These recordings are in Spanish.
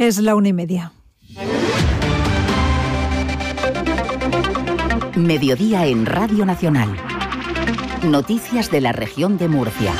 Es la 1:30. Mediodía en Radio Nacional. Noticias de la región de Murcia.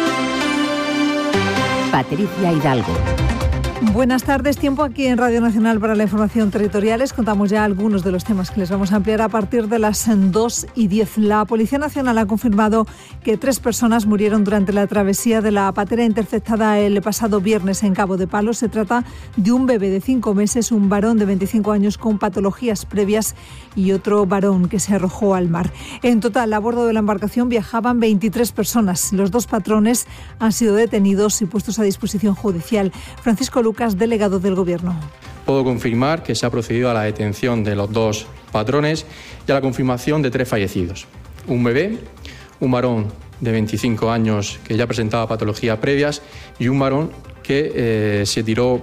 Patricia Hidalgo. Buenas tardes, tiempo aquí en Radio Nacional para la información territorial. Les contamos ya algunos de los temas que les vamos a ampliar a partir de las 2:10. La Policía Nacional ha confirmado que 3 personas murieron durante la travesía de la patera interceptada el pasado viernes en Cabo de Palos. Se trata de un bebé de 5 meses, un varón de 25 años con patologías previas y otro varón que se arrojó al mar. En total, a bordo de la embarcación viajaban 23 personas. Los 2 patrones han sido detenidos y puestos a disposición judicial. Francisco Lucas, delegado del Gobierno. Puedo confirmar que se ha procedido a la detención de los 2 patrones y a la confirmación de 3 fallecidos. Un bebé, un varón de 25 años que ya presentaba patologías previas y un varón que se tiró,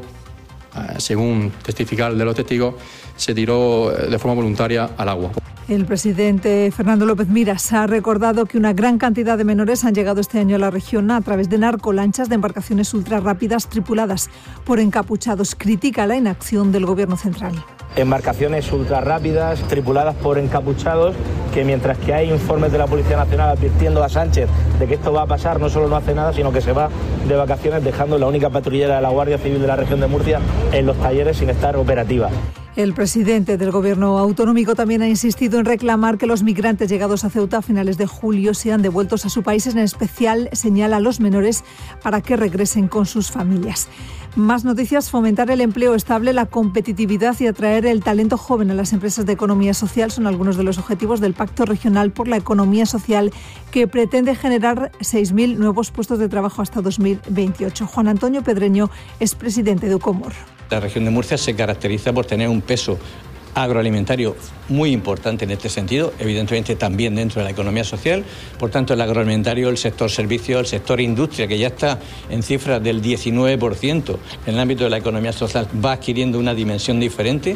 según testificar de los testigos, se tiró de forma voluntaria al agua. El presidente Fernando López Miras ha recordado que una gran cantidad de menores han llegado este año a la región a través de narcolanchas de embarcaciones ultrarrápidas tripuladas por encapuchados. Critica la inacción del Gobierno central. Embarcaciones ultrarrápidas tripuladas por encapuchados que, mientras que hay informes de la Policía Nacional advirtiendo a Sánchez de que esto va a pasar, no solo no hace nada, sino que se va de vacaciones dejando la única patrullera de la Guardia Civil de la región de Murcia en los talleres sin estar operativa. El presidente del Gobierno autonómico también ha insistido en reclamar que los migrantes llegados a Ceuta a finales de julio sean devueltos a su país. En especial señala a los menores para que regresen con sus familias. Más noticias: fomentar el empleo estable, la competitividad y atraer el talento joven a las empresas de economía social son algunos de los objetivos del Pacto Regional por la Economía Social, que pretende generar 6.000 nuevos puestos de trabajo hasta 2028. Juan Antonio Pedreño es presidente de Ucomor. La región de Murcia se caracteriza por tener un peso agroalimentario muy importante en este sentido, evidentemente también dentro de la economía social. Por tanto, el agroalimentario, el sector servicios, el sector industria, que ya está en cifras del 19% en el ámbito de la economía social, va adquiriendo una dimensión diferente.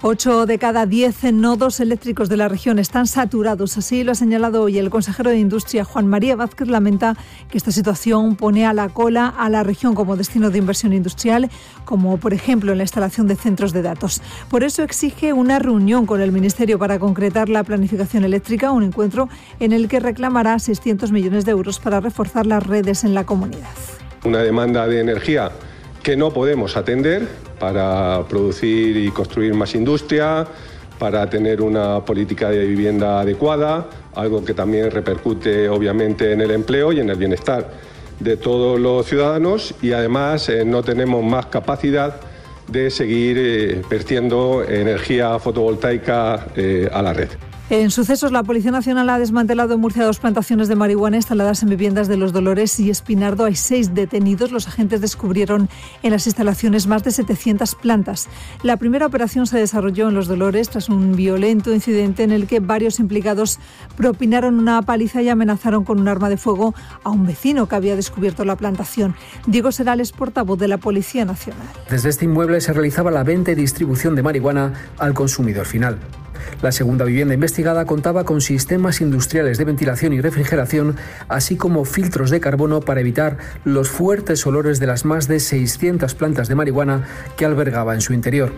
8 de cada 10 nodos eléctricos de la región están saturados. Así lo ha señalado hoy el consejero de Industria, Juan María Vázquez. Lamenta que esta situación pone a la cola a la región como destino de inversión industrial, como por ejemplo en la instalación de centros de datos. Por eso exige una reunión con el Ministerio para concretar la planificación eléctrica, un encuentro en el que reclamará 600 millones de euros para reforzar las redes en la comunidad. Una demanda de energía que no podemos atender para producir y construir más industria, para tener una política de vivienda adecuada, algo que también repercute obviamente en el empleo y en el bienestar de todos los ciudadanos, y además no tenemos más capacidad de seguir vertiendo energía fotovoltaica a la red. En sucesos, la Policía Nacional ha desmantelado en Murcia 2 plantaciones de marihuana instaladas en viviendas de Los Dolores y Espinardo. Hay 6 detenidos. Los agentes descubrieron en las instalaciones más de 700 plantas. La primera operación se desarrolló en Los Dolores tras un violento incidente en el que varios implicados propinaron una paliza y amenazaron con un arma de fuego a un vecino que había descubierto la plantación. Diego Serales, portavoz de la Policía Nacional. Desde este inmueble se realizaba la venta y distribución de marihuana al consumidor final. La segunda vivienda investigada contaba con sistemas industriales de ventilación y refrigeración, así como filtros de carbono para evitar los fuertes olores de las más de 600 plantas de marihuana que albergaba en su interior.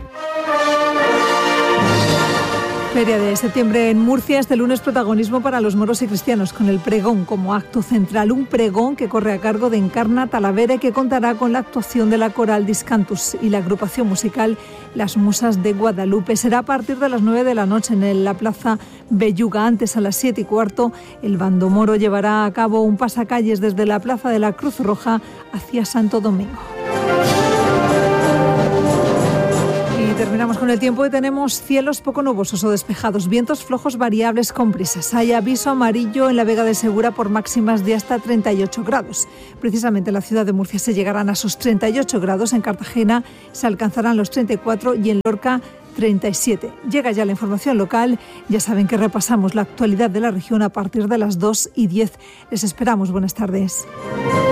Feria de septiembre en Murcia. Este lunes protagonismo para los moros y cristianos con el pregón como acto central. Un pregón que corre a cargo de Encarna Talavera y que contará con la actuación de la coral Discantus y la agrupación musical Las Musas de Guadalupe. Será a partir de las 9 de la noche en la Plaza Belluga. Antes, a las 7:15, el bando moro llevará a cabo un pasacalles desde la Plaza de la Cruz Roja hacia Santo Domingo. Terminamos con el tiempo y tenemos cielos poco nubosos o despejados, vientos flojos variables con brisas. Hay aviso amarillo en la Vega de Segura por máximas de hasta 38 grados. Precisamente en la ciudad de Murcia se llegarán a esos 38 grados, en Cartagena se alcanzarán los 34 y en Lorca 37. Llega ya la información local. Ya saben que repasamos la actualidad de la región a partir de las 2:10. Les esperamos. Buenas tardes.